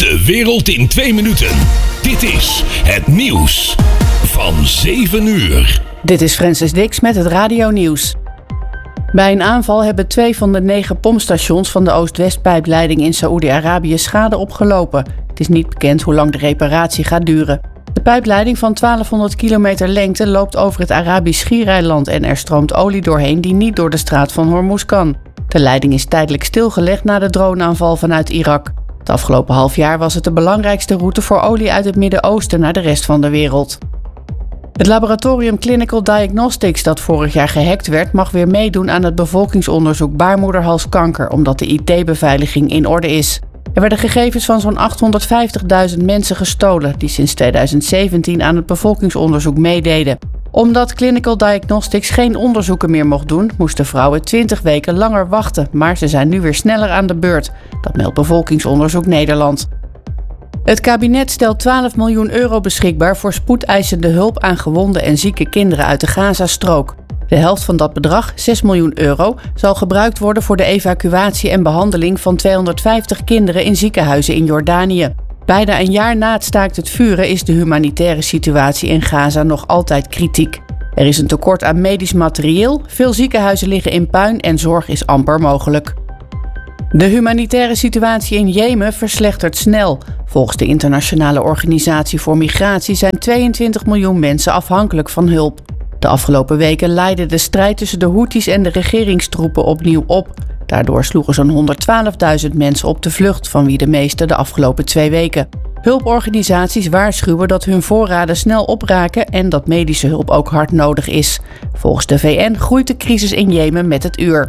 De wereld in 2 minuten. Dit is het nieuws van 7 uur. Dit is Francis Dix met het radionieuws. Bij een aanval hebben 2 van de 9 pompstations van de Oost-West-pijpleiding in Saoedi-Arabië schade opgelopen. Het is niet bekend hoe lang de reparatie gaat duren. De pijpleiding van 1200 kilometer lengte loopt over het Arabisch Schiereiland en er stroomt olie doorheen die niet door de straat van Hormuz kan. De leiding is tijdelijk stilgelegd na de droneaanval vanuit Irak. Het afgelopen half jaar was het de belangrijkste route voor olie uit het Midden-Oosten naar de rest van de wereld. Het laboratorium Clinical Diagnostics dat vorig jaar gehackt werd, mag weer meedoen aan het bevolkingsonderzoek baarmoederhalskanker, omdat de IT-beveiliging in orde is. Er werden gegevens van zo'n 850.000 mensen gestolen die sinds 2017 aan het bevolkingsonderzoek meededen. Omdat Clinical Diagnostics geen onderzoeken meer mocht doen, moesten vrouwen 20 weken langer wachten, maar ze zijn nu weer sneller aan de beurt. Dat meldt Bevolkingsonderzoek Nederland. Het kabinet stelt 12 miljoen euro beschikbaar voor spoedeisende hulp aan gewonde en zieke kinderen uit de Gazastrook. De helft van dat bedrag, 6 miljoen euro, zal gebruikt worden voor de evacuatie en behandeling van 250 kinderen in ziekenhuizen in Jordanië. Bijna een jaar na het staakt het vuren is de humanitaire situatie in Gaza nog altijd kritiek. Er is een tekort aan medisch materieel, veel ziekenhuizen liggen in puin en zorg is amper mogelijk. De humanitaire situatie in Jemen verslechtert snel. Volgens de Internationale Organisatie voor Migratie zijn 22 miljoen mensen afhankelijk van hulp. De afgelopen weken leidde de strijd tussen de Houthis en de regeringstroepen opnieuw op. Daardoor sloegen zo'n 112.000 mensen op de vlucht, van wie de meeste de afgelopen 2 weken. Hulporganisaties waarschuwen dat hun voorraden snel opraken en dat medische hulp ook hard nodig is. Volgens de VN groeit de crisis in Jemen met het uur.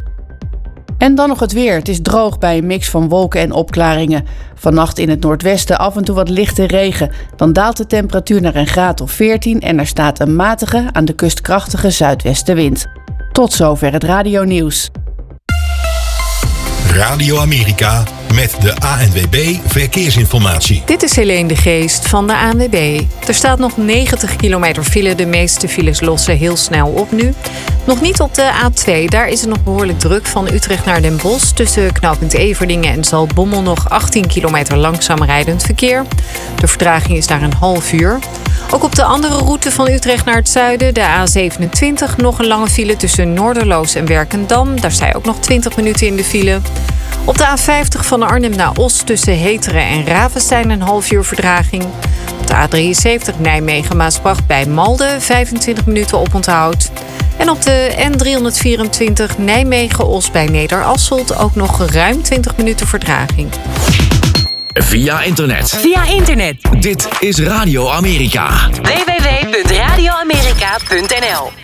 En dan nog het weer. Het is droog bij een mix van wolken en opklaringen. Vannacht in het noordwesten af en toe wat lichte regen. Dan daalt de temperatuur naar een graad of 14 en er staat een matige, aan de kust krachtige zuidwestenwind. Tot zover het radionieuws. Radio Amerika met de ANWB Verkeersinformatie. Dit is Helene de Geest van de ANWB. Er staat nog 90 kilometer file. De meeste files lossen heel snel op nu. Nog niet op de A2. Daar is het nog behoorlijk druk van Utrecht naar Den Bosch. Tussen knooppunt Everdingen en Zaltbommel nog 18 kilometer langzaam rijdend verkeer. De vertraging is daar een half uur. Ook op de andere route van Utrecht naar het zuiden, de A27, nog een lange file tussen Noorderloos en Werkendam. Daar sta je ook nog 20 minuten in de file. Op de A50 van Arnhem naar Os tussen Heteren en Ravenstein een half uur vertraging. Op de A73 Nijmegen-Maasbracht bij Malden 25 minuten oponthoud. En op de N324 Nijmegen-Os bij Nederasselt ook nog ruim 20 minuten vertraging. Via internet. Dit is Radio Amerika. www.radioamerika.nl